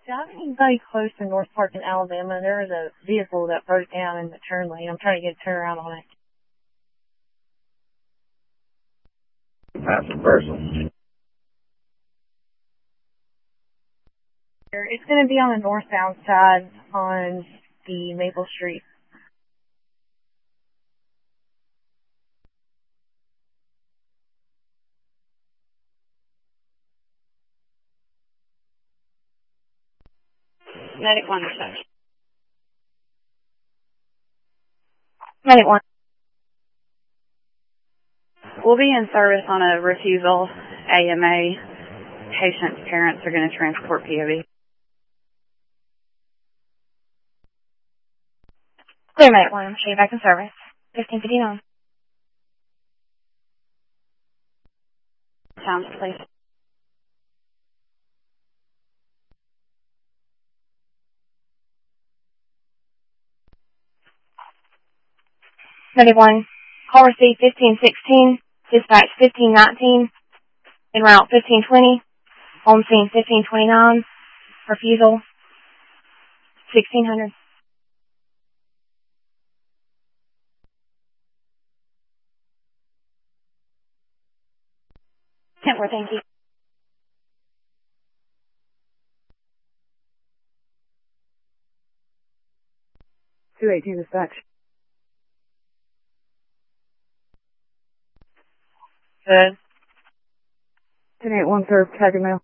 Do I have anybody close to North Park in Alabama? There was a vehicle that broke down in the turn lane. I'm trying to get a turnaround on it. That's a person. It's going to be on the northbound side on the Maple Street. Medic 1 reception. Medic 1. We'll be in service on a refusal AMA. Patient's parents are going to transport POV. Clear, Medic 1. I'm sure you're back in service. 1559. Sounds, please. Medic 1. Call received 1516. Dispatch 1519. En route 1520. On scene 1529. Refusal 1600. Kentworth, thank you. (218) dispatch. Good. 1081 served, tag and mail.